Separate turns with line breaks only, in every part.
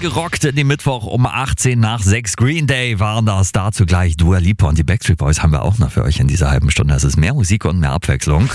gerockt in den Mittwoch um 18 nach 6. Green Day waren das. Dazu gleich Dua Lipa und die Backstreet Boys haben wir auch noch für euch in dieser halben Stunde. Es ist mehr Musik und mehr Abwechslung.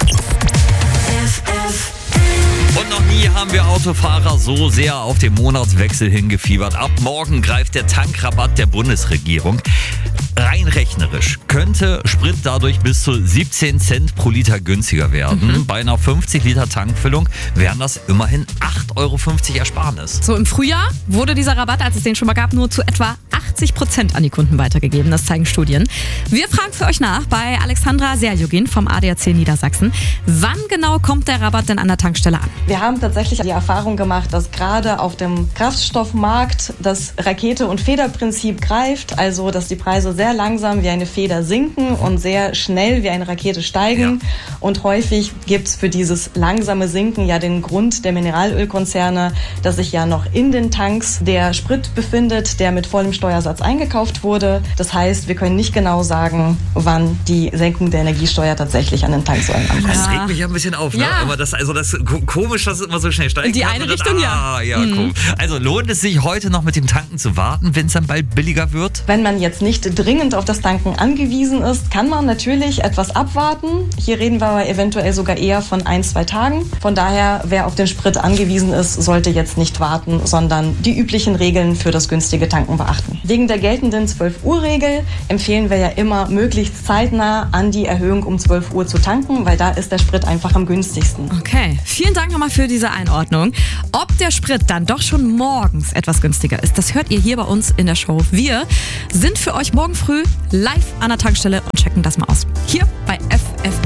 Und noch nie haben wir Autofahrer so sehr auf den Monatswechsel hingefiebert. Ab morgen greift der Tankrabatt der Bundesregierung. Rein rechnerisch könnte Sprit dadurch bis zu 17 Cent pro Liter günstiger werden. Bei einer 50 Liter Tankfüllung wären das immerhin 8,50 Euro Ersparnis.
So im Frühjahr wurde dieser Rabatt, als es den schon mal gab, nur zu etwa 80% an die Kunden weitergegeben. Das zeigen Studien. Wir fragen für euch nach bei Alexandra Serjogin vom ADAC Niedersachsen. Wann genau kommt der Rabatt denn an der Tankstelle an?
Wir haben tatsächlich die Erfahrung gemacht, dass gerade auf dem Kraftstoffmarkt das Rakete- und Federprinzip greift. Also, dass die Preise sehr langsam wie eine Feder sinken und sehr schnell wie eine Rakete steigen. Ja. Und häufig gibt es für dieses langsame Sinken ja den Grund der Mineralölkonzerne, dass sich ja noch in den Tanks der Sprit befindet, der mit vollem Steuersatz eingekauft wurde. Das heißt, wir können nicht genau sagen, wann die Senkung der Energiesteuer tatsächlich an den Tanksäulen ankommt.
Das regt mich ja ein bisschen auf, ne?
Ja.
Aber das komisch, dass es immer so schnell steigt.
In die eine Richtung, ja.
Cool. Also lohnt es sich heute noch mit dem Tanken zu warten, wenn es dann bald billiger wird?
Wenn man jetzt nicht dringend auf das Tanken angewiesen ist, kann man natürlich etwas abwarten. Hier reden wir aber eventuell sogar eher von 1-2 Tagen. Von daher, wer auf den Sprit angewiesen ist, sollte jetzt nicht warten, sondern die üblichen Regeln für das günstige Tanken beachten. Wegen der geltenden 12-Uhr-Regel empfehlen wir ja immer, möglichst zeitnah an die Erhöhung um 12 Uhr zu tanken, weil da ist der Sprit einfach am günstigsten.
Okay, vielen Dank nochmal für diese Einordnung. Ob der Sprit dann doch schon morgens etwas günstiger ist, das hört ihr hier bei uns in der Show. Wir sind für euch morgen früh live an der Tankstelle und checken das mal aus. Hier bei FFN.